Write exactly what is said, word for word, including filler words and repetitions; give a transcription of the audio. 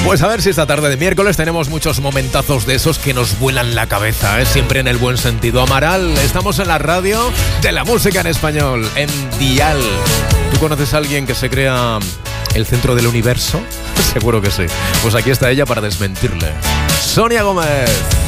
Pues a ver si esta tarde de miércoles tenemos muchos momentazos de esos que nos vuelan la cabeza, ¿eh? Siempre en el buen sentido. Amaral, estamos en la radio de la música en español, en Dial. ¿Tú conoces a alguien que se crea el centro del universo? Seguro que sí. Pues aquí está ella para desmentirle. Sonia Gómez.